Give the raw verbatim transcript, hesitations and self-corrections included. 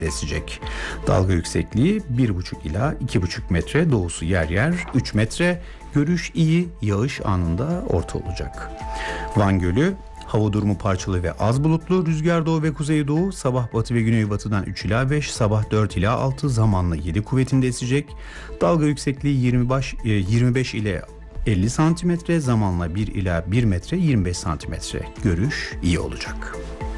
esecek. Dalga yüksekliği bir buçuk ila iki buçuk metre, doğusu yer yer üç metre. Görüş iyi, yağış anında orta olacak. Van Gölü, hava durumu parçalı ve az bulutlu, rüzgar doğu ve kuzeydoğu, sabah batı ve güneybatıdan üç ila beş, sabah dört ila altı, zamanla yedi kuvvetinde esecek. Dalga yüksekliği yirmi beş ile elli santimetre, zamanla bir ila bir metre, yirmi beş santimetre. Görüş iyi olacak.